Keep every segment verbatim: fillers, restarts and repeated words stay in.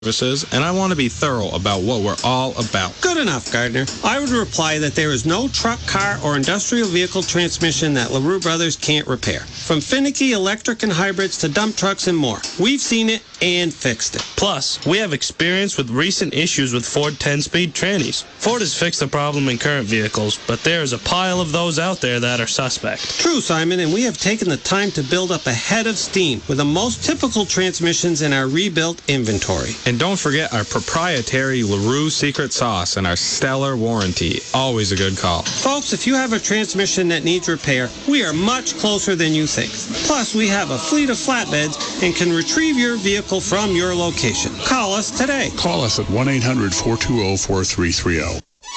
services, and I want to be thorough about what we're all about. Good enough, Gardner. I would reply that there is no truck, car, or industrial vehicle transmission that LaRue Brothers can't repair. From finicky electric and hybrids to dump trucks and more. We've seen it and fixed it. Plus, we have experience with recent issues with Ford ten-speed trannies. Ford has fixed the problem in current vehicles, but there is a pile of those out there that are suspect. True, Simon, and we have taken the time to build up a head of steam with the most typical transmissions in our rebuilt inventory. And don't forget our proprietary LaRue secret sauce and our stellar warranty. Always a good call. Folks, if you have a transmission that needs repair, we are much closer than you think. Plus, we have a fleet of flatbeds and can retrieve your vehicle from your location. Call us today. Call us at one eight hundred four two zero four three three zero.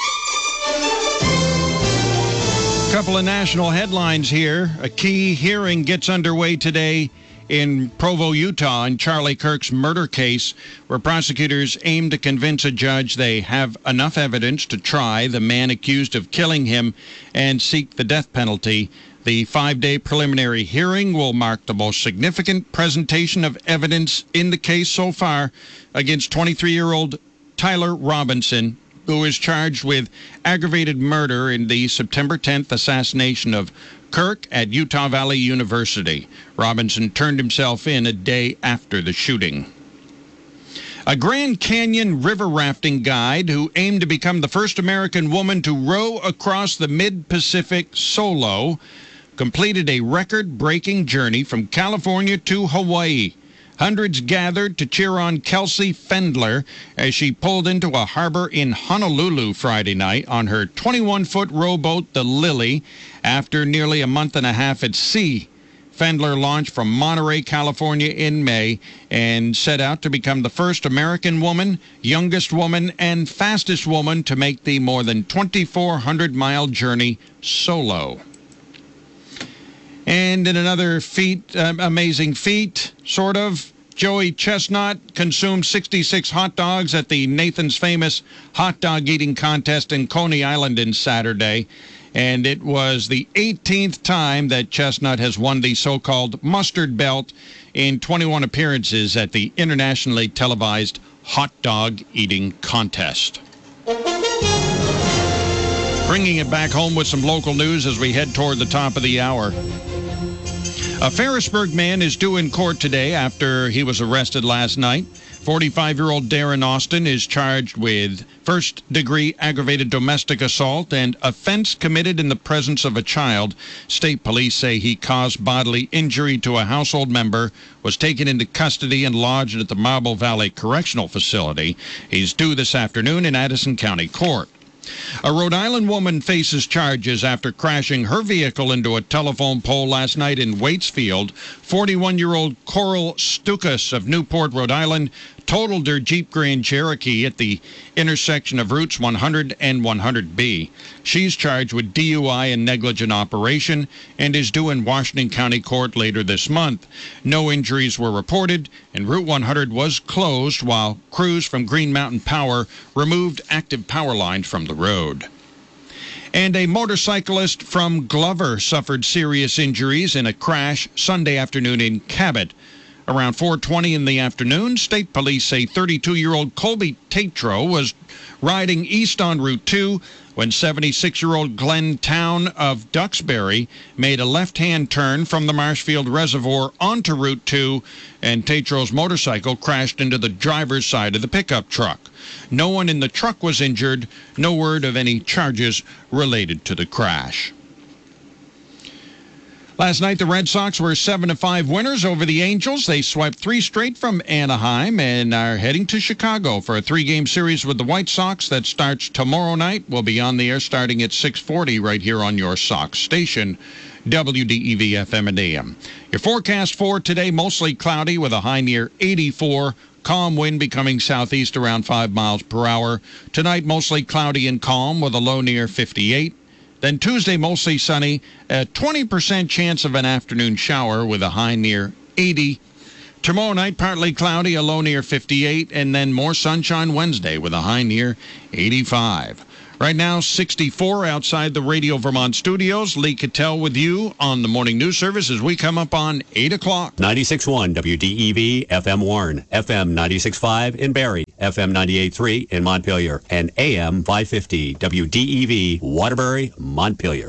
Couple of national headlines here. A key hearing gets underway today in Provo, Utah, in Charlie Kirk's murder case, where prosecutors aim to convince a judge they have enough evidence to try the man accused of killing him and seek the death penalty. The five-day preliminary hearing will mark the most significant presentation of evidence in the case so far against twenty-three-year-old Tyler Robinson, who is charged with aggravated murder in the September tenth assassination of Kirk at Utah Valley University. Robinson turned himself in a day after the shooting. A Grand Canyon river rafting guide who aimed to become the first American woman to row across the mid-Pacific solo completed a record-breaking journey from California to Hawaii. Hundreds gathered to cheer on Kelsey Fendler as she pulled into a harbor in Honolulu Friday night on her twenty-one-foot rowboat, the Lily, after nearly a month and a half at sea. Fendler launched from Monterey, California in May and set out to become the first American woman, youngest woman, and fastest woman to make the more than twenty-four hundred mile journey solo. And in another feat, uh, amazing feat, sort of, Joey Chestnut consumed sixty-six hot dogs at the Nathan's Famous hot dog eating contest in Coney Island on Saturday. And it was the eighteenth time that Chestnut has won the so-called mustard belt in twenty-one appearances at the internationally televised hot dog eating contest. Bringing it back home with some local news as we head toward the top of the hour. A Ferrisburg man is due in court today after he was arrested last night. forty-five-year-old Darren Austin is charged with first-degree aggravated domestic assault and offense committed in the presence of a child. State police say he caused bodily injury to a household member, was taken into custody and lodged at the Marble Valley Correctional Facility. He's due this afternoon in Addison County Court. A Rhode Island woman faces charges after crashing her vehicle into a telephone pole last night in Waitsfield. forty-one-year-old Coral Stukas of Newport, Rhode Island, totaled her Jeep Grand Cherokee at the intersection of routes one hundred and one hundred B. She's charged with D U I and negligent operation and is due in Washington County Court later this month. No injuries were reported, and Route one hundred was closed while crews from Green Mountain Power removed active power lines from the road. And a motorcyclist from Glover suffered serious injuries in a crash Sunday afternoon in Cabot. Around four twenty in the afternoon, state police say thirty-two-year-old Colby Tatro was riding east on Route two when seventy-six-year-old Glenn Town of Duxbury made a left-hand turn from the Marshfield Reservoir onto Route two, and Tatro's motorcycle crashed into the driver's side of the pickup truck. No one in the truck was injured. No word of any charges related to the crash. Last night, the Red Sox were seven to five winners over the Angels. They swept three straight from Anaheim and are heading to Chicago for a three-game series with the White Sox that starts tomorrow night. We'll be on the air starting at six forty right here on your Sox station, W D E V F M and A M. Your forecast for today, mostly cloudy with a high near eighty-four. Calm wind becoming southeast around five miles per hour. Tonight, mostly cloudy and calm with a low near fifty-eight. Then Tuesday, mostly sunny, a twenty percent chance of an afternoon shower with a high near eighty. Tomorrow night, partly cloudy, a low near fifty-eight, and then more sunshine Wednesday with a high near eighty-five. Right now, sixty-four outside the Radio Vermont studios. Lee Cattell with you on the Morning News Service as we come up on eight o'clock. ninety-six point one W D E V, F M Warren, F M ninety-six point five in Barrie, F M ninety-eight point three in Montpelier, and A M five fifty W D E V, Waterbury, Montpelier.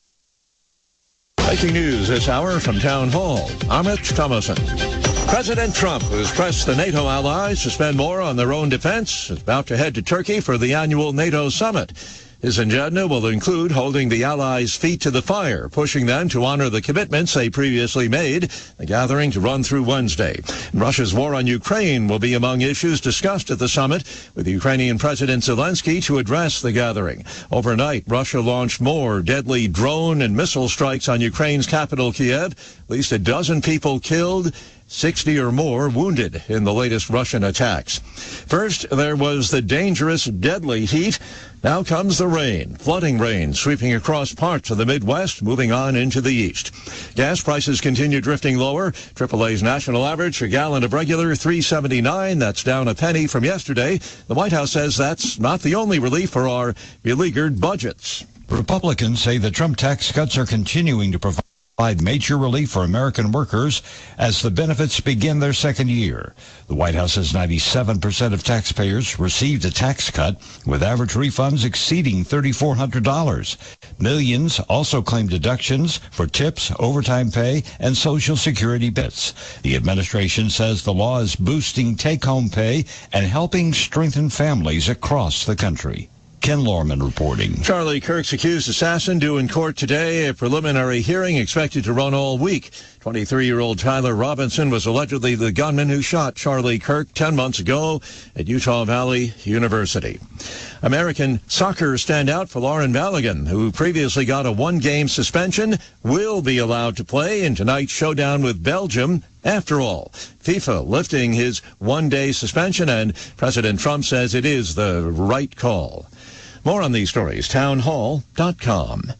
Breaking news this hour from Town Hall. I'm Mitch Thomason. President Trump has pressed the NATO allies to spend more on their own defense. Is about to head to Turkey for the annual NATO summit. His agenda will include holding the allies' feet to the fire, pushing them to honor the commitments they previously made. The gathering to run through Wednesday. Russia's war on Ukraine will be among issues discussed at the summit, with Ukrainian President Zelensky to address the gathering. Overnight, Russia launched more deadly drone and missile strikes on Ukraine's capital, Kiev. At least a dozen people killed, sixty or more wounded in the latest Russian attacks. First, there was the dangerous, deadly heat. Now comes the rain, flooding rain sweeping across parts of the Midwest, moving on into the east. Gas prices continue drifting lower. triple A's national average, a gallon of regular, three seventy-nine. That's down a penny from yesterday. The White House says that's not the only relief for our beleaguered budgets. Republicans say the Trump tax cuts are continuing to provide major relief for American workers as the benefits begin their second year. The White House says ninety-seven percent of taxpayers received a tax cut, with average refunds exceeding three thousand four hundred dollars. Millions also claim deductions for tips, overtime pay, and Social Security benefits. The administration says the law is boosting take-home pay and helping strengthen families across the country. Ken Lorman reporting. Charlie Kirk's accused assassin due in court today. A preliminary hearing expected to run all week. twenty-three-year-old Tyler Robinson was allegedly the gunman who shot Charlie Kirk ten months ago at Utah Valley University. American soccer standout for Lauren Balogun, who previously got a one-game suspension, will be allowed to play in tonight's showdown with Belgium. After all, FIFA lifting his one-day suspension, and President Trump says it is the right call. More on these stories, town hall dot com.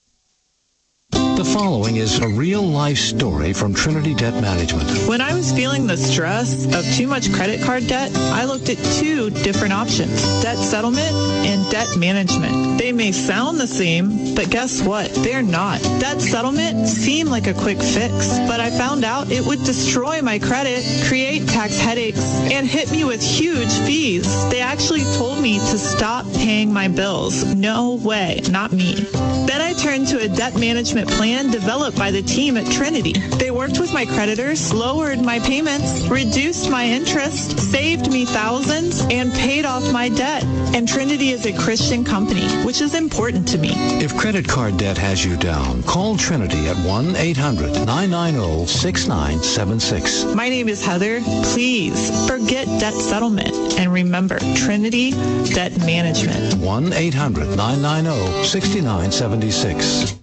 The following is a real-life story from Trinity Debt Management. When I was feeling the stress of too much credit card debt, I looked at two different options, debt settlement and debt management. They may sound the same, but guess what? They're not. Debt settlement seemed like a quick fix, but I found out it would destroy my credit, create tax headaches, and hit me with huge fees. They actually told me to stop paying my bills. No way, not me. Then I turned to a debt management plan developed by the team at Trinity. They worked with my creditors, lowered my payments, reduced my interest, saved me thousands, and paid off my debt. And Trinity is a Christian company, which is important to me. If credit card debt has you down, call Trinity at one eight hundred nine nine zero six nine seven six. My name is Heather. Please forget debt settlement and remember Trinity Debt Management. one eight hundred nine nine zero six nine seven six.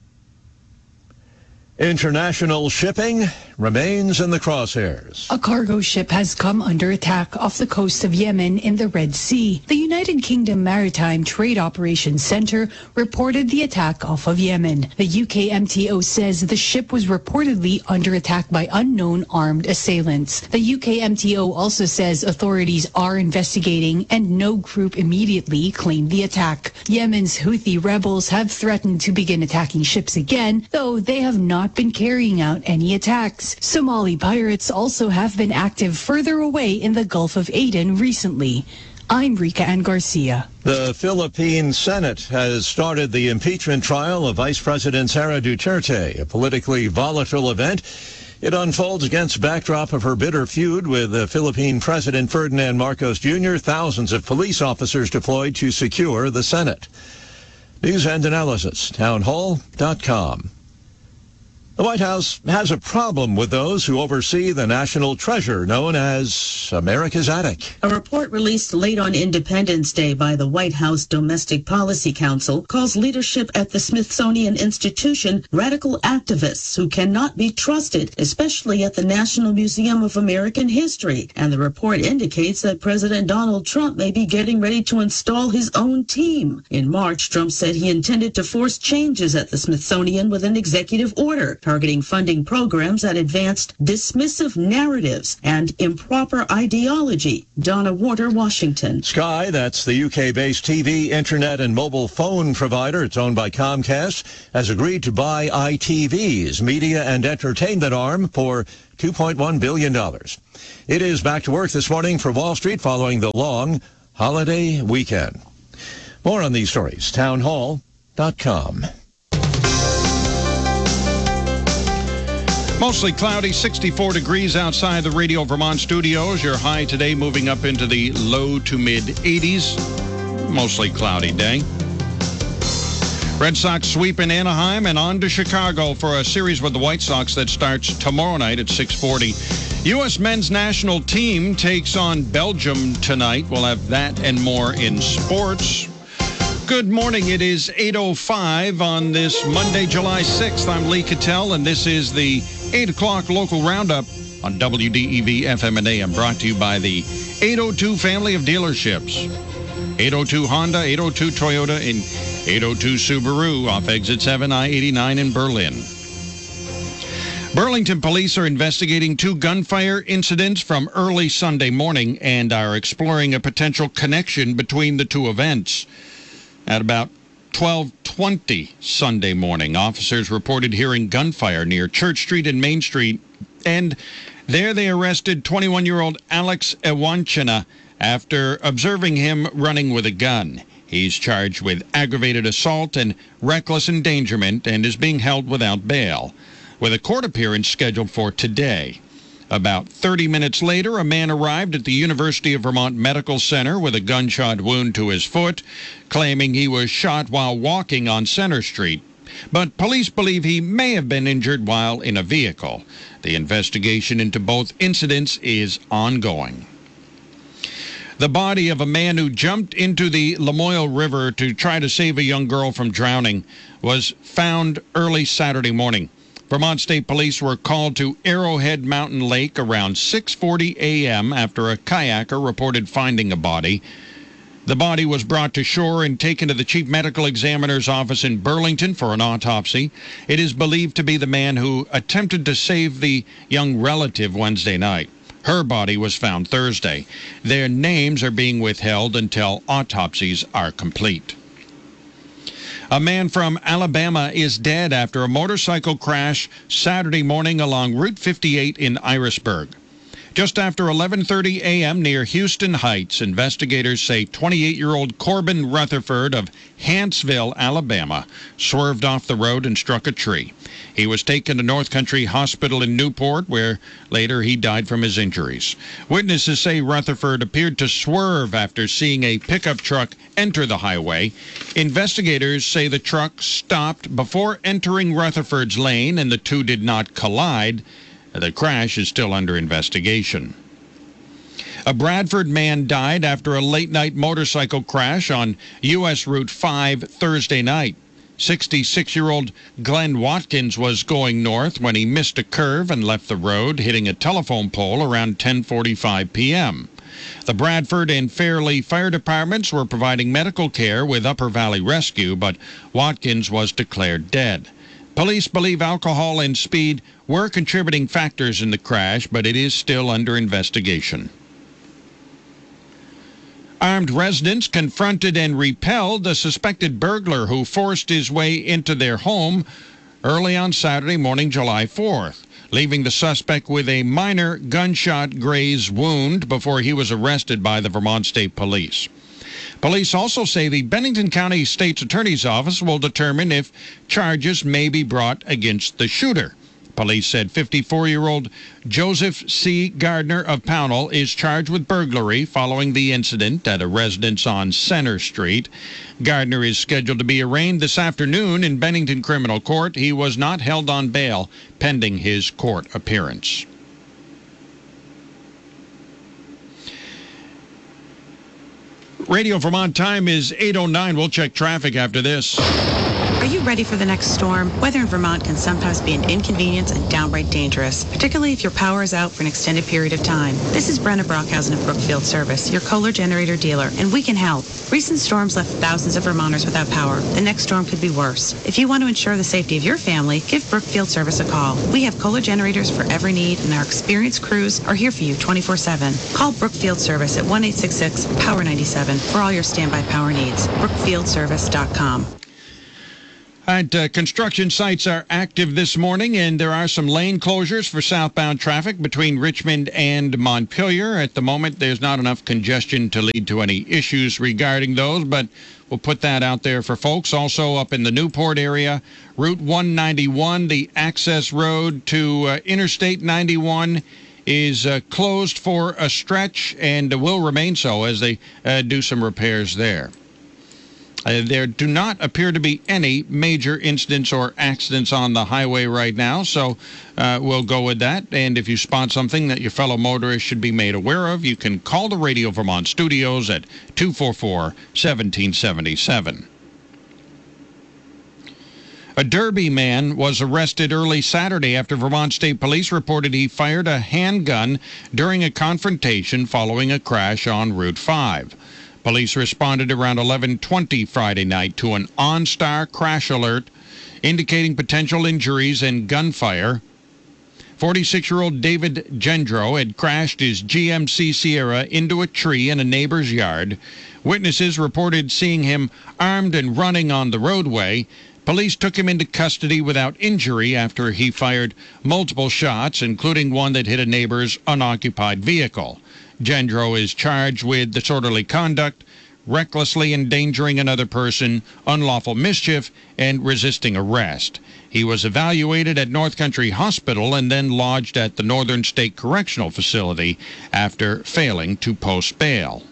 International shipping remains in the crosshairs. A cargo ship has come under attack off the coast of Yemen in the Red Sea. The United Kingdom Maritime Trade Operations Center reported the attack off of Yemen. The U K M T O says the ship was reportedly under attack by unknown armed assailants. The U K M T O also says authorities are investigating and no group immediately claimed the attack. Yemen's Houthi rebels have threatened to begin attacking ships again, though they have not been carrying out any attacks. Somali pirates also have been active further away in the Gulf of Aden recently. I'm Rika Ann Garcia. The Philippine Senate has started the impeachment trial of Vice President Sara Duterte, a politically volatile event. It unfolds against backdrop of her bitter feud with the Philippine President Ferdinand Marcos Junior Thousands of police officers deployed to secure the Senate. News and analysis, town hall dot com. The White House has a problem with those who oversee the national treasure known as America's Attic. A report released late on Independence Day by the White House Domestic Policy Council calls leadership at the Smithsonian Institution radical activists who cannot be trusted, especially at the National Museum of American History. And the report indicates that President Donald Trump may be getting ready to install his own team. In March, Trump said he intended to force changes at the Smithsonian with an executive order, targeting funding programs that advanced dismissive narratives and improper ideology. Donna Warder, Washington. Sky, that's the U K-based T V, internet, and mobile phone provider. It's owned by Comcast, has agreed to buy I T V's media and entertainment arm for two point one billion dollars. It is back to work this morning for Wall Street following the long holiday weekend. More on these stories, town hall dot com. Mostly cloudy, sixty-four degrees outside the Radio Vermont studios. Your high today moving up into the low to mid eighties. Mostly cloudy day. Red Sox sweep in Anaheim and on to Chicago for a series with the White Sox that starts tomorrow night at six forty. U S men's national team takes on Belgium tonight. We'll have that and more in sports. Good morning. It is eight oh five on this Monday, July sixth. I'm Lee Cattell, and this is the eight o'clock local roundup on W D E V F M and A M, brought to you by the eight oh two family of dealerships. eight oh two Honda, eight oh two Toyota, and eight oh two Subaru off exit seven I eighty-nine in Berlin. Burlington police are investigating two gunfire incidents from early Sunday morning and are exploring a potential connection between the two events. At about twelve twenty Sunday morning, officers reported hearing gunfire near Church Street and Main Street, and there they arrested twenty-one-year-old Alex Ewanchina after observing him running with a gun. He's charged with aggravated assault and reckless endangerment and is being held without bail, with a court appearance scheduled for today. About thirty minutes later, a man arrived at the University of Vermont Medical Center with a gunshot wound to his foot, claiming he was shot while walking on Center Street. But police believe he may have been injured while in a vehicle. The investigation into both incidents is ongoing. The body of a man who jumped into the Lamoille River to try to save a young girl from drowning was found early Saturday morning. Vermont State Police were called to Arrowhead Mountain Lake around six forty a.m. after a kayaker reported finding a body. The body was brought to shore and taken to the Chief Medical Examiner's office in Burlington for an autopsy. It is believed to be the man who attempted to save the young relative Wednesday night. Her body was found Thursday. Their names are being withheld until autopsies are complete. A man from Alabama is dead after a motorcycle crash Saturday morning along Route fifty-eight in Irisburg. Just after eleven thirty a.m. near Houston Heights, investigators say twenty-eight-year-old Corbin Rutherford of Hanceville, Alabama, swerved off the road and struck a tree. He was taken to North Country Hospital in Newport, where later he died from his injuries. Witnesses say Rutherford appeared to swerve after seeing a pickup truck enter the highway. Investigators say the truck stopped before entering Rutherford's lane and the two did not collide. The crash is still under investigation. A Bradford man died after a late-night motorcycle crash on U S Route five Thursday night. sixty-six-year-old Glenn Watkins was going north when he missed a curve and left the road, hitting a telephone pole around ten forty-five p.m. The Bradford and Fairleigh fire departments were providing medical care with Upper Valley Rescue, but Watkins was declared dead. Police believe alcohol and speed were contributing factors in the crash, but it is still under investigation. Armed residents confronted and repelled a suspected burglar who forced his way into their home early on Saturday morning, July fourth, leaving the suspect with a minor gunshot graze wound before he was arrested by the Vermont State Police. Police also say the Bennington County State's Attorney's Office will determine if charges may be brought against the shooter. Police said fifty-four-year-old Joseph C. Gardner of Pownell is charged with burglary following the incident at a residence on Center Street. Gardner is scheduled to be arraigned this afternoon in Bennington Criminal Court. He was not held on bail pending his court appearance. Radio Vermont time is eight oh nine. We'll check traffic after this. Are you ready for the next storm? Weather in Vermont can sometimes be an inconvenience and downright dangerous, particularly if your power is out for an extended period of time. This is Brenna Brockhausen of Brookfield Service, your Kohler generator dealer, and we can help. Recent storms left thousands of Vermonters without power. The next storm could be worse. If you want to ensure the safety of your family, give Brookfield Service a call. We have Kohler generators for every need, and our experienced crews are here for you twenty-four seven. Call Brookfield Service at one eight six six power ninety-seven for all your standby power needs. brookfield service dot com. All right, uh, construction sites are active this morning, and there are some lane closures for southbound traffic between Richmond and Montpelier. At the moment, there's not enough congestion to lead to any issues regarding those, but we'll put that out there for folks. Also up in the Newport area, Route one ninety-one, the access road to uh, Interstate ninety-one, is uh, closed for a stretch and will remain so as they uh, do some repairs there. Uh, there do not appear to be any major incidents or accidents on the highway right now, so uh, we'll go with that. And if you spot something that your fellow motorists should be made aware of, you can call the Radio Vermont studios at two four four, one seven seven seven. A Derby man was arrested early Saturday after Vermont State Police reported he fired a handgun during a confrontation following a crash on Route five. Police responded around eleven twenty Friday night to an OnStar crash alert indicating potential injuries and gunfire. forty-six-year-old David Gendro had crashed his G M C Sierra into a tree in a neighbor's yard. Witnesses reported seeing him armed and running on the roadway. Police took him into custody without injury after he fired multiple shots, including one that hit a neighbor's unoccupied vehicle. Gendro is charged with disorderly conduct, recklessly endangering another person, unlawful mischief, and resisting arrest. He was evaluated at North Country Hospital and then lodged at the Northern State Correctional Facility after failing to post bail.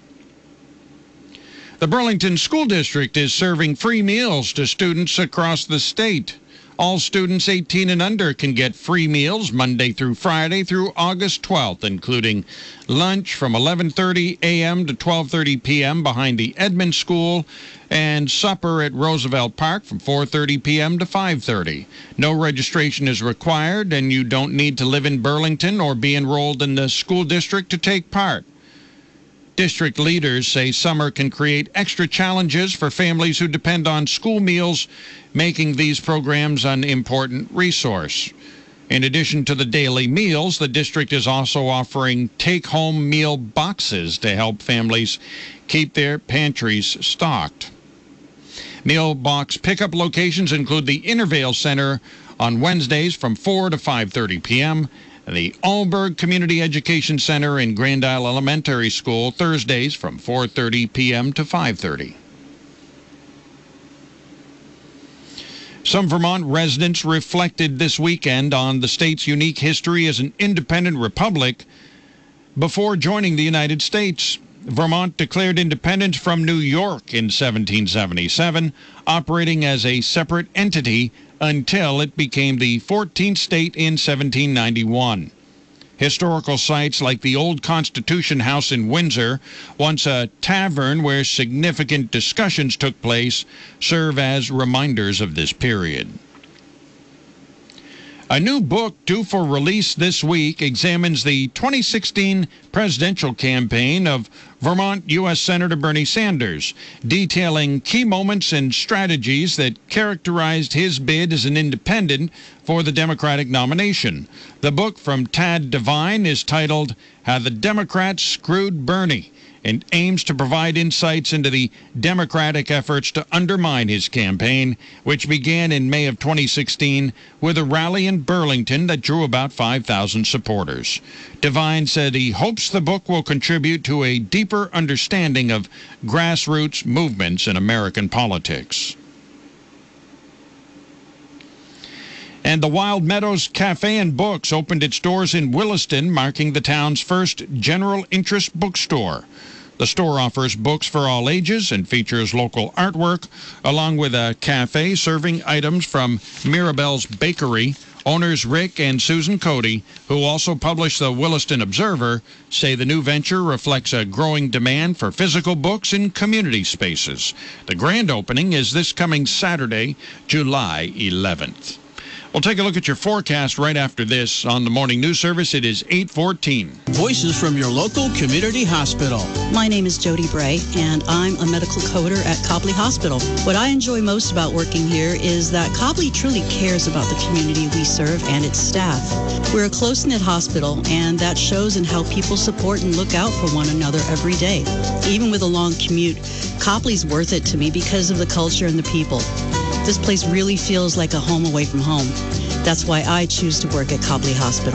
The Burlington School District is serving free meals to students across the state. All students eighteen and under can get free meals Monday through Friday through August twelfth, including lunch from eleven thirty a.m. to twelve thirty p.m. behind the Edmond School and supper at Roosevelt Park from four thirty p.m. to five thirty. No registration is required, and you don't need to live in Burlington or be enrolled in the school district to take part. District leaders say summer can create extra challenges for families who depend on school meals, making these programs an important resource. In addition to the daily meals, the district is also offering take-home meal boxes to help families keep their pantries stocked. Meal box pickup locations include the Intervale Center on Wednesdays from four to five thirty p.m., the Alberg Community Education Center in Grand Isle Elementary School Thursdays from four thirty p.m. to five thirty. Some Vermont residents reflected this weekend on the state's unique history as an independent republic before joining the United States. Vermont declared independence from New York in seventeen seventy-seven, operating as a separate entity until it became the fourteenth state in seventeen ninety-one. Historical sites like the Old Constitution House in Windsor, once a tavern where significant discussions took place, serve as reminders of this period. A new book due for release this week examines the twenty sixteen presidential campaign of Vermont U S Senator Bernie Sanders, detailing key moments and strategies that characterized his bid as an independent for the Democratic nomination. The book from Tad Devine is titled How the Democrats Screwed Bernie, and aims to provide insights into the Democratic efforts to undermine his campaign, which began in May of twenty sixteen with a rally in Burlington that drew about five thousand supporters. Devine said he hopes the book will contribute to a deeper understanding of grassroots movements in American politics. And the Wild Meadows Cafe and Books opened its doors in Williston, marking the town's first general interest bookstore. The store offers books for all ages and features local artwork, along with a cafe serving items from Mirabelle's Bakery, Owners Rick and Susan Cody, who also publish the Williston Observer, say the new venture reflects a growing demand for physical books in community spaces. The grand opening is this coming Saturday, July eleventh. We'll take a look at your forecast right after this on the Morning News Service. It is eight fourteen. Voices from your local community hospital. My name is Jody Bray, and I'm a medical coder at Copley Hospital. What I enjoy most about working here is that Copley truly cares about the community we serve and its staff. We're a close-knit hospital, and that shows in how people support and look out for one another every day. Even with a long commute, Copley's worth it to me because of the culture and the people. This place really feels like a home away from home. That's why I choose to work at Copley Hospital.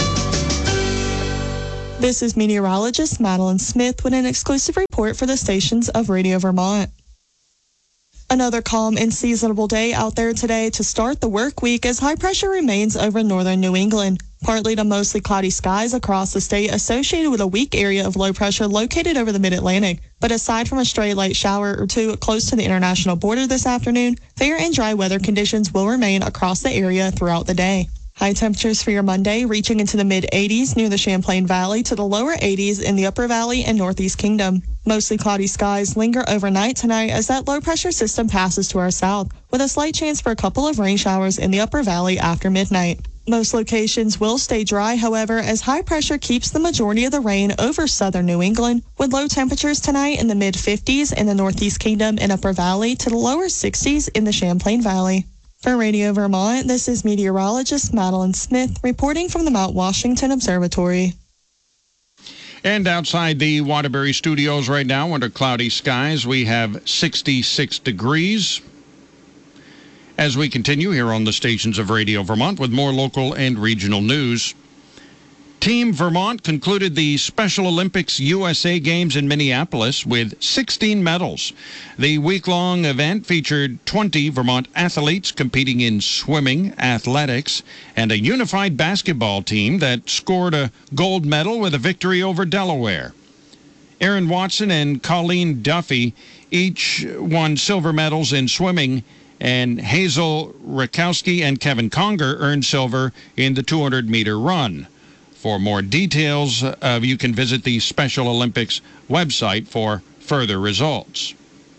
This is meteorologist Madeline Smith with an exclusive report for the stations of Radio Vermont. Another calm and seasonable day out there today to start the work week as high pressure remains over northern New England. Partly to mostly cloudy skies across the state associated with a weak area of low pressure located over the mid-Atlantic. But aside from a stray light shower or two close to the international border this afternoon, fair and dry weather conditions will remain across the area throughout the day. High temperatures for your Monday reaching into the mid-eighties near the Champlain Valley to the lower eighties in the Upper Valley and Northeast Kingdom. Mostly cloudy skies linger overnight tonight as that low-pressure system passes to our south, with a slight chance for a couple of rain showers in the Upper Valley after midnight. Most locations will stay dry, however, as high pressure keeps the majority of the rain over southern New England, with low temperatures tonight in the mid-fifties in the Northeast Kingdom and Upper Valley to the lower sixties in the Champlain Valley. For Radio Vermont, this is meteorologist Madeline Smith reporting from the Mount Washington Observatory. And outside the Waterbury studios right now, under cloudy skies, we have sixty-six degrees. As we continue here on the stations of Radio Vermont with more local and regional news. Team Vermont concluded the Special Olympics U S A Games in Minneapolis with sixteen medals. The week-long event featured twenty Vermont athletes competing in swimming, athletics, and a unified basketball team that scored a gold medal with a victory over Delaware. Aaron Watson and Colleen Duffy each won silver medals in swimming, and Hazel Rakowski and Kevin Conger earned silver in the two hundred meter run. For more details, uh, you can visit the Special Olympics website for further results.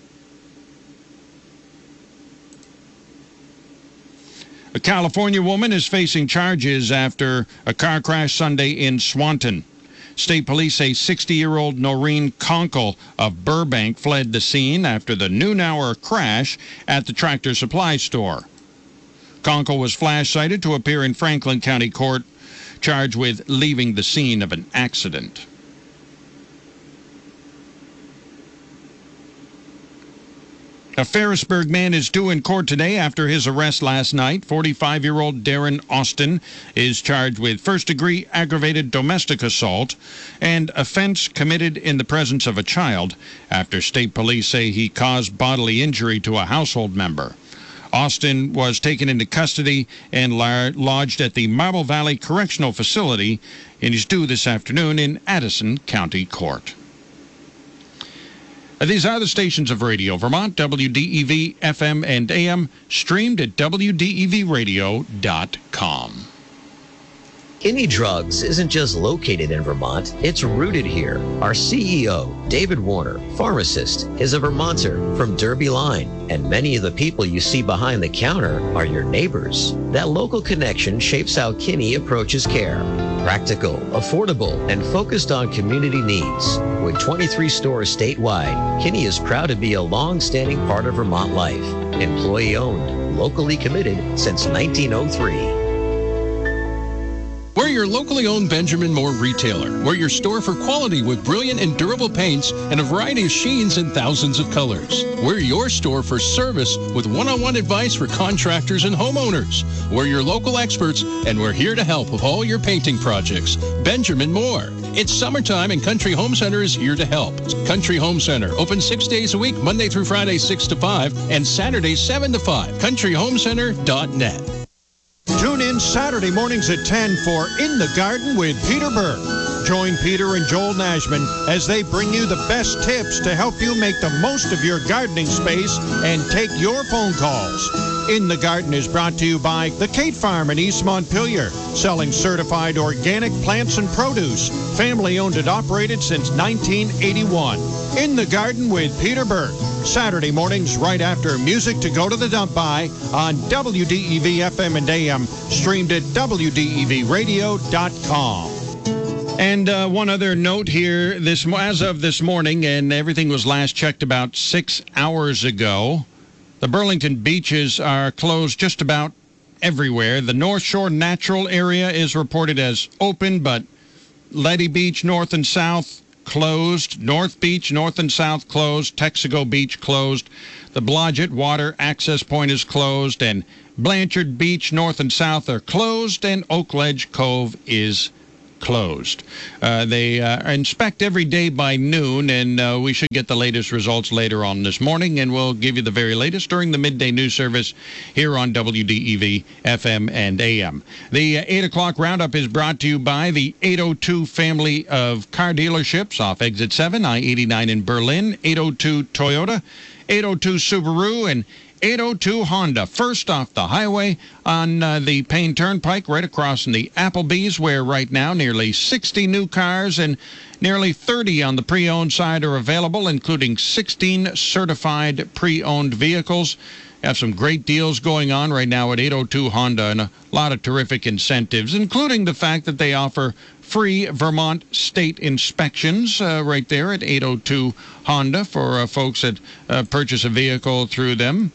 A California woman is facing charges after a car crash Sunday in Swanton. State police say sixty-year-old Noreen Conkle of Burbank fled the scene after the noon hour crash at the Tractor Supply store. Conkle was flash cited to appear in Franklin County Court, charged with leaving the scene of an accident. A Ferrisburg man is due in court today after his arrest last night. forty-five-year-old Darren Austin is charged with first-degree aggravated domestic assault and offense committed in the presence of a child after state police say he caused bodily injury to a household member. Austin was taken into custody and lodged at the Marble Valley Correctional Facility and is due this afternoon in Addison County Court. These are the stations of Radio Vermont, W D E V F M and A M, streamed at W D E V radio dot com. Kinney Drugs isn't just located in Vermont, it's rooted here. Our C E O, David Warner, pharmacist, is a Vermonter from Derby Line, and many of the people you see behind the counter are your neighbors. That local connection shapes how Kinney approaches care. Practical, affordable, and focused on community needs. With twenty-three stores statewide, Kinney is proud to be a long-standing part of Vermont life. Employee-owned, locally committed since nineteen oh three. We're your locally owned Benjamin Moore retailer. We're your store for quality with brilliant and durable paints and a variety of sheens in thousands of colors. We're your store for service with one-on-one advice for contractors and homeowners. We're your local experts, and we're here to help with all your painting projects. Benjamin Moore. It's summertime, and Country Home Center is here to help. Country Home Center, open six days a week, Monday through Friday, six to five, and Saturdays, seven to five. country home center dot net. Tune in Saturday mornings at ten for In the Garden with Peter Burke. Join Peter and Joel Nashman as they bring you the best tips to help you make the most of your gardening space and take your phone calls. In the Garden is brought to you by the Kate Farm in East Montpelier, selling certified organic plants and produce. Family owned and operated since nineteen eighty-one. In the Garden with Peter Burke. Saturday mornings right after Music to Go to the Dump By on W D E V F M and A M, streamed at W D E V radio dot com. And uh, one other note here, this as of this morning, and everything was last checked about six hours ago, the Burlington beaches are closed just about everywhere. The North Shore Natural Area is reported as open, but Letty Beach, North and South, closed. North Beach, North and South, closed. Texaco Beach, closed. The Blodgett Water Access Point is closed, and Blanchard Beach, North and South, are closed, and Oak Ledge Cove is closed. Uh, they uh, inspect every day by noon, and uh, we should get the latest results later on this morning, and we'll give you the very latest during the midday news service here on W D E V F M and A M. The uh, eight o'clock roundup is brought to you by the eight oh two family of car dealerships off Exit seven, I eighty-nine in Berlin, eight oh two Toyota, eight oh two Subaru, and eight oh two Honda. First off the highway on uh, the Payne Turnpike, right across from the Applebee's, where right now nearly sixty new cars and nearly thirty on the pre-owned side are available, including sixteen certified pre-owned vehicles. Have some great deals going on right now at eight oh two Honda, and a lot of terrific incentives, including the fact that they offer free Vermont state inspections uh, right there at eight oh two Honda for uh, folks that uh, purchase a vehicle through them.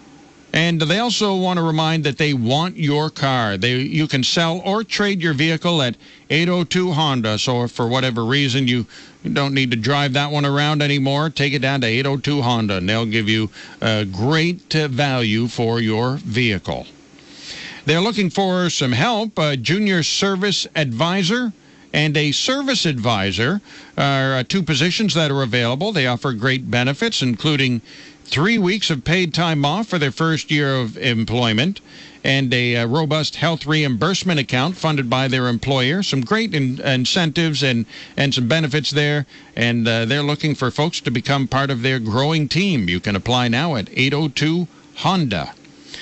And they also want to remind that they want your car. They you can sell or trade your vehicle at eight oh two Honda. So if for whatever reason you don't need to drive that one around anymore, take it down to eight oh two Honda, and they'll give you a great uh, value for your vehicle. They're looking for some help. A junior service advisor and a service advisor are uh, two positions that are available. They offer great benefits, including three weeks of paid time off for their first year of employment, and a uh, robust health reimbursement account funded by their employer. Some great in- incentives and, and some benefits there, and uh, they're looking for folks to become part of their growing team. You can apply now at eight oh two Honda.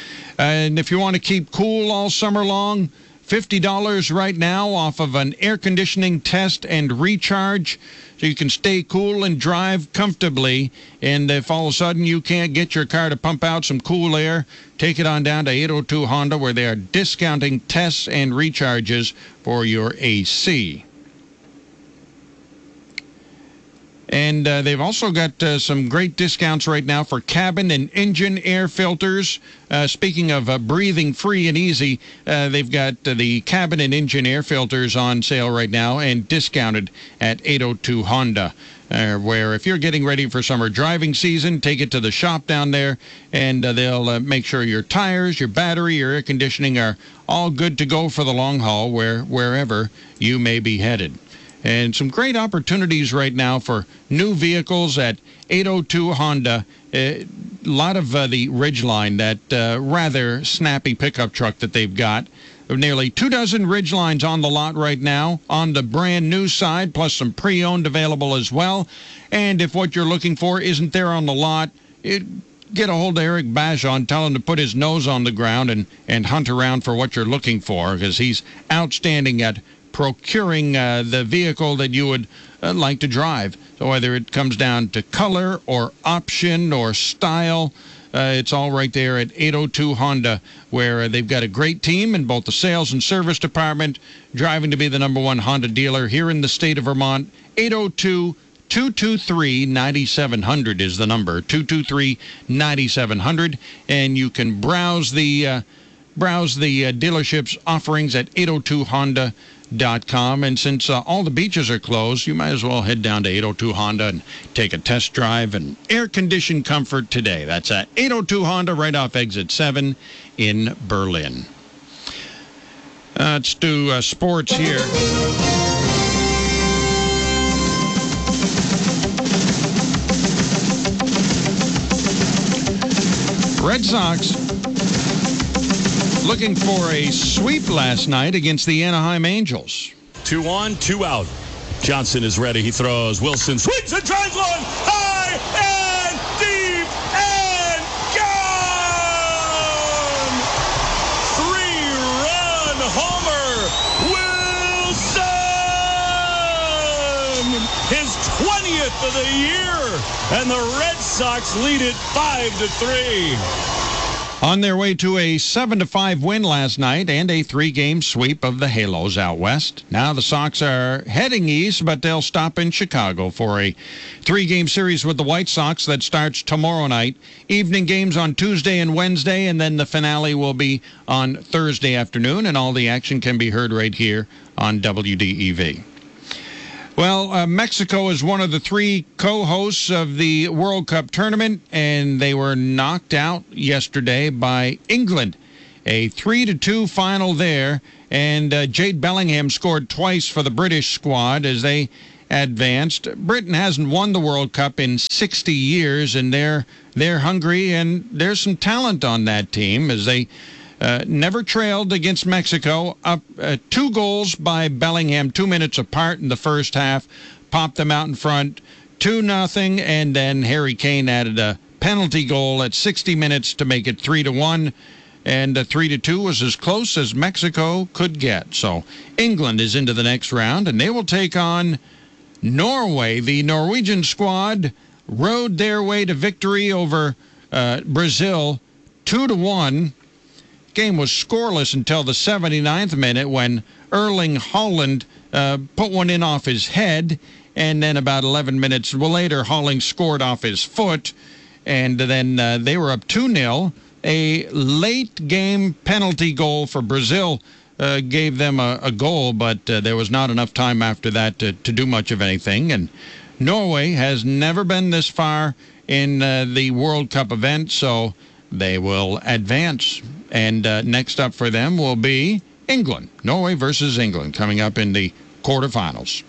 And if you want to keep cool all summer long, fifty dollars right now off of an air conditioning test and recharge, so you can stay cool and drive comfortably. And if all of a sudden you can't get your car to pump out some cool air, take it on down to eight oh two Honda, where they are discounting tests and recharges for your A C. And uh, they've also got uh, some great discounts right now for cabin and engine air filters. Uh, speaking of uh, breathing free and easy, uh, they've got uh, the cabin and engine air filters on sale right now and discounted at eight oh two Honda. Uh, where if you're getting ready for summer driving season, take it to the shop down there, and uh, they'll uh, make sure your tires, your battery, your air conditioning are all good to go for the long haul, where wherever you may be headed. And some great opportunities right now for new vehicles at eight oh two Honda. A lot of uh, the Ridgeline, that uh, rather snappy pickup truck that they've got. Nearly two dozen Ridgelines on the lot right now on the brand new side, plus some pre-owned available as well. And if what you're looking for isn't there on the lot, it, get a hold of Eric Bajon, tell him to put his nose on the ground and, and hunt around for what you're looking for, because he's outstanding at procuring uh, the vehicle that you would uh, like to drive. So whether it comes down to color or option or style, uh, it's all right there at eight oh two Honda, where uh, they've got a great team in both the sales and service department, driving to be the number one Honda dealer here in the state of Vermont. eight oh two, two two three, nine seven zero zero is the number, two two three, nine seven zero zero, and you can browse the uh, browse the uh, dealership's offerings at eight oh two honda dot com. And since uh, all the beaches are closed, you might as well head down to eight oh two Honda and take a test drive and air-conditioned comfort today. That's at eight oh two Honda right off Exit seven in Berlin. Uh, let's do uh, sports here. Red Sox looking for a sweep last night against the Anaheim Angels. Two on, two out. Johnson is ready. He throws. Wilson swings and drives one high and deep and fiftieth of the year, and the Red Sox lead it five to three. On their way to a seven to five win last night and a three-game sweep of the Halos out west. Now the Sox are heading east, but they'll stop in Chicago for a three-game series with the White Sox that starts tomorrow night. Evening games on Tuesday and Wednesday, and then the finale will be on Thursday afternoon, and all the action can be heard right here on W D E V. Well, uh, Mexico is one of the three co-hosts of the World Cup tournament, and they were knocked out yesterday by England. A three to two final there, and uh, Jade Bellingham scored twice for the British squad as they advanced. Britain hasn't won the World Cup in sixty years, and they're, they're hungry, and there's some talent on that team as they Uh, never trailed against Mexico. Up uh, two goals by Bellingham, two minutes apart in the first half, popped them out in front, two nothing, and then Harry Kane added a penalty goal at sixty minutes to make it three to one, and uh, three to two was as close as Mexico could get. So England is into the next round, and they will take on Norway. The Norwegian squad rode their way to victory over uh, Brazil, two to one. Game was scoreless until the seventy-ninth minute when Erling Haaland uh, put one in off his head, and then about eleven minutes later, Haaland scored off his foot, and then uh, they were up two nil. A late game penalty goal for Brazil uh, gave them a, a goal, but uh, there was not enough time after that to, to do much of anything. And Norway has never been this far in uh, the World Cup event, so they will advance. And uh, next up for them will be England. Norway versus England coming up in the quarterfinals.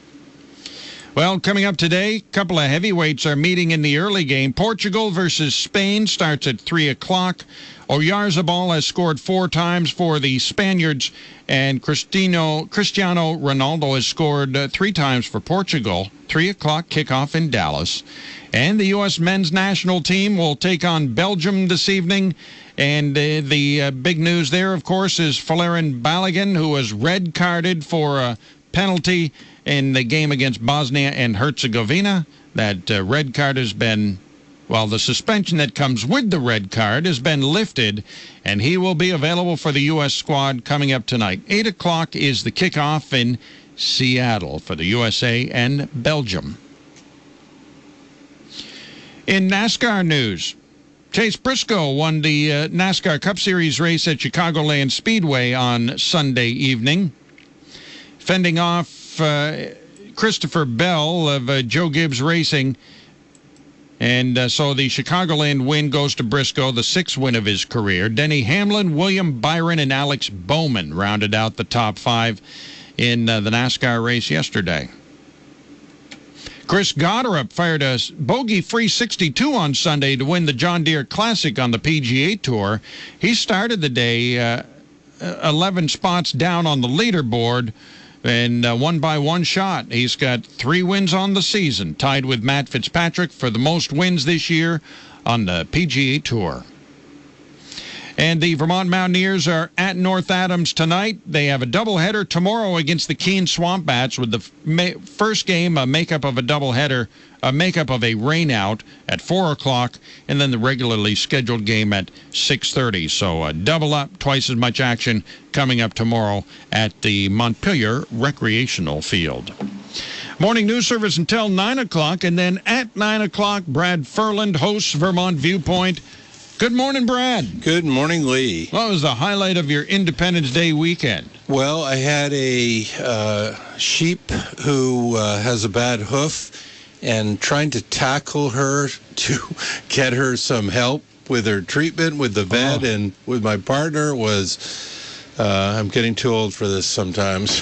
Well, coming up today, a couple of heavyweights are meeting in the early game. Portugal versus Spain starts at three o'clock. Oyarzabal has scored four times for the Spaniards, and Cristiano, Cristiano Ronaldo has scored uh, three times for Portugal. three o'clock kickoff in Dallas. And the U S men's national team will take on Belgium this evening. And uh, the uh, big news there, of course, is Folarin Balogun, who was red-carded for a penalty in the game against Bosnia and Herzegovina. That uh, red card has been, well, the suspension that comes with the red card has been lifted, and he will be available for the U S squad coming up tonight. eight o'clock is the kickoff in Seattle for the U S A and Belgium. In NASCAR news, Chase Briscoe won the uh, NASCAR Cup Series race at Chicagoland Speedway on Sunday evening, fending off uh, Christopher Bell of uh, Joe Gibbs Racing. And uh, so the Chicagoland win goes to Briscoe, the sixth win of his career. Denny Hamlin, William Byron, and Alex Bowman rounded out the top five in uh, the NASCAR race yesterday. Chris Gotterup fired a bogey-free sixty-two on Sunday to win the John Deere Classic on the P G A Tour. He started the day uh, eleven spots down on the leaderboard and uh, won by one shot. He's got three wins on the season, tied with Matt Fitzpatrick for the most wins this year on the P G A Tour. And the Vermont Mountaineers are at North Adams tonight. They have a doubleheader tomorrow against the Keene Swamp Bats, with the ma- first game a makeup of a doubleheader, a makeup of a rainout at four o'clock, and then the regularly scheduled game at six thirty. So a double up, twice as much action coming up tomorrow at the Montpelier Recreational Field. Morning news service until nine o'clock, and then at nine o'clock, Brad Furland hosts Vermont Viewpoint. Good morning, Brad. Good morning, Lee. What was the highlight of your Independence Day weekend? Well, I had a uh, sheep who uh, has a bad hoof, and trying to tackle her to get her some help with her treatment with the vet oh. and with my partner was... Uh, I'm getting too old for this sometimes.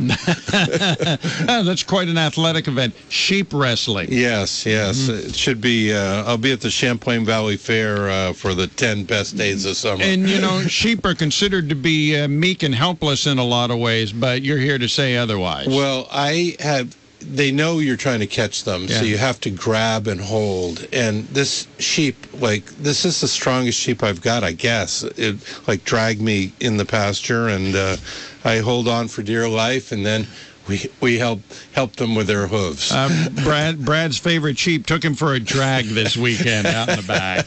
Oh, that's quite an athletic event. Sheep wrestling. Yes, yes. Mm-hmm. It should be. Uh, I'll be at the Champlain Valley Fair uh, for the ten best days of summer. And, you know, sheep are considered to be uh, meek and helpless in a lot of ways, but you're here to say otherwise. Well, I have... They know you're trying to catch them, yeah. so you have to grab and hold. And this sheep, like, this is the strongest sheep I've got, I guess. It, like, dragged me in the pasture, and uh, I hold on for dear life. And then we we help helped them with their hooves. Uh, Brad Brad's favorite sheep took him for a drag this weekend out in the back.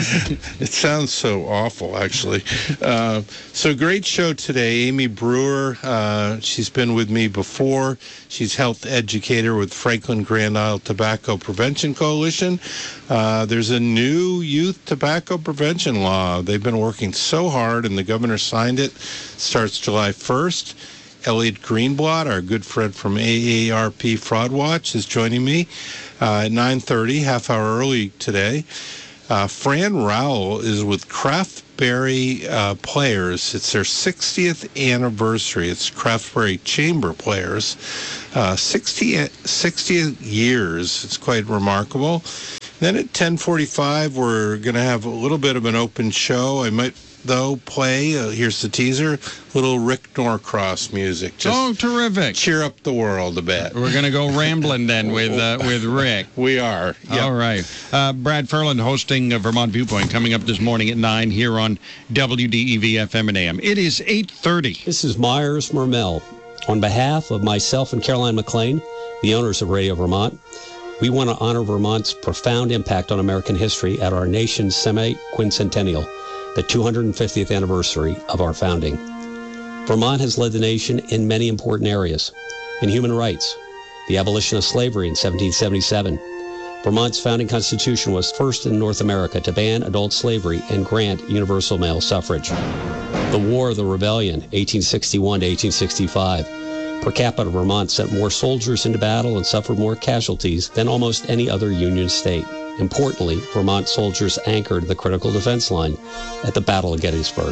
It sounds so awful, actually. Uh, so great show today. Amy Brewer, uh, she's been with me before. She's health educator with Franklin Grand Isle Tobacco Prevention Coalition. Uh, there's a new youth tobacco prevention law. They've been working so hard, and the governor signed it. Starts July first. Elliot Greenblatt, our good friend from A A R P Fraud Watch, is joining me uh, at nine thirty, half hour early today. Uh, Fran Rowell is with Craftberry uh, Players. It's their sixtieth anniversary. It's Craftberry Chamber Players. Uh, sixty, sixty years. It's quite remarkable. Then at ten forty-five, we're going to have a little bit of an open show. I might, though, play, uh, here's the teaser, little Rick Norcross music. Just oh, terrific. Cheer up the world a bit. We're going to go rambling then with uh, with Rick. We are. Yep. All right. Uh, Brad Ferland hosting uh, Vermont Viewpoint coming up this morning at nine here on W D E V F M and A M. It is eight thirty. This is Myers Mermel. On behalf of myself and Caroline McLean, the owners of Radio Vermont, we want to honor Vermont's profound impact on American history at our nation's semi-quincentennial, the two hundred fiftieth anniversary of our founding. Vermont has led the nation in many important areas. In human rights, the abolition of slavery in seventeen seventy-seven. Vermont's founding constitution was first in North America to ban adult slavery and grant universal male suffrage. The War of the Rebellion, eighteen sixty-one to eighteen sixty-five. Per capita, Vermont sent more soldiers into battle and suffered more casualties than almost any other Union state. Importantly, Vermont soldiers anchored the critical defense line at the Battle of Gettysburg.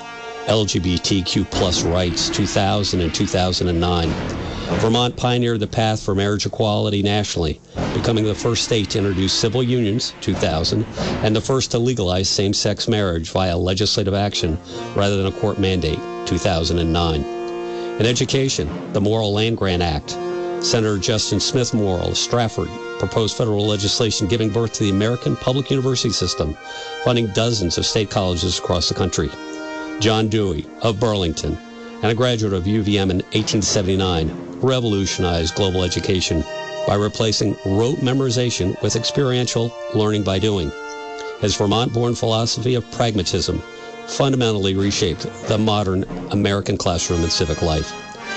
L G B T Q plus rights, two thousand and two thousand nine. Vermont pioneered the path for marriage equality nationally, becoming the first state to introduce civil unions, two thousand, and the first to legalize same-sex marriage via legislative action rather than a court mandate, two thousand nine. In education, the Morrill Land Grant Act. Senator Justin Smith Morrill of Stratford proposed federal legislation giving birth to the American public university system, funding dozens of state colleges across the country. John Dewey of Burlington, and a graduate of U V M in eighteen seventy-nine, revolutionized global education by replacing rote memorization with experiential learning by doing. His Vermont-born philosophy of pragmatism fundamentally reshaped the modern American classroom and civic life.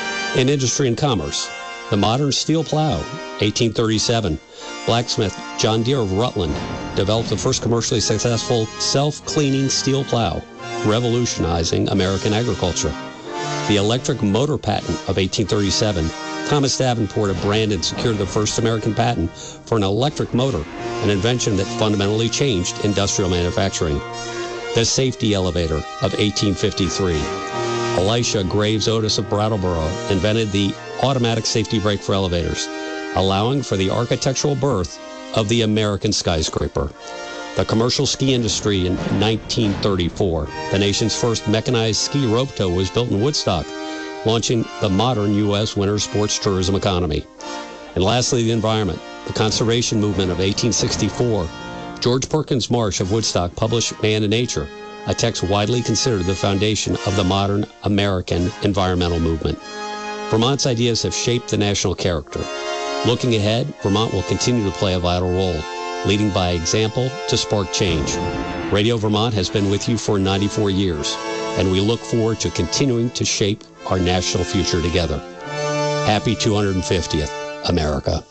In industry and commerce, the modern steel plow, eighteen thirty-seven, blacksmith John Deere of Rutland developed the first commercially successful self-cleaning steel plow, revolutionizing American agriculture. The electric motor patent of eighteen thirty-seven, Thomas Davenport of Brandon secured the first American patent for an electric motor, an invention that fundamentally changed industrial manufacturing. The safety elevator of eighteen fifty-three. Elisha Graves Otis of Brattleboro invented the automatic safety brake for elevators, allowing for the architectural birth of the American skyscraper. The commercial ski industry in nineteen thirty-four. The nation's first mechanized ski rope tow was built in Woodstock, launching the modern U S winter sports tourism economy. And lastly, the environment. The conservation movement of eighteen sixty-four. George Perkins Marsh of Woodstock published Man and Nature, a text widely considered the foundation of the modern American environmental movement. Vermont's ideas have shaped the national character. Looking ahead, Vermont will continue to play a vital role, leading by example to spark change. Radio Vermont has been with you for ninety-four years, and we look forward to continuing to shape our national future together. Happy two hundred fiftieth, America.